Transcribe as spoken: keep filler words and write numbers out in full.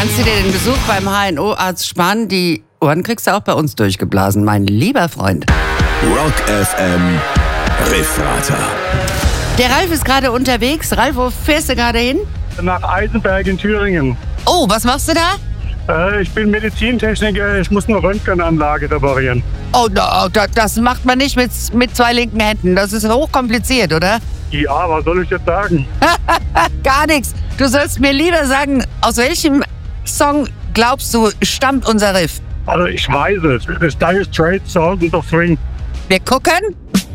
Kannst du dir den Besuch beim H N O-Arzt sparen? Die Ohren kriegst du auch bei uns durchgeblasen, mein lieber Freund. Rock F M Riffrater. Der Ralf ist gerade unterwegs. Ralf, wo fährst du gerade hin? Nach Eisenberg in Thüringen. Oh, was machst du da? Äh, ich bin Medizintechniker, ich muss eine Röntgenanlage reparieren. Oh, no, da- das macht man nicht mit, mit zwei linken Händen. Das ist hochkompliziert, oder? Ja, was soll ich jetzt sagen? Gar nichts. Du sollst mir lieber sagen, aus welchem Song glaubst du, stammt unser Riff? Also ich weiß es. Das Dire Straits Salt and the Swing. Wir gucken.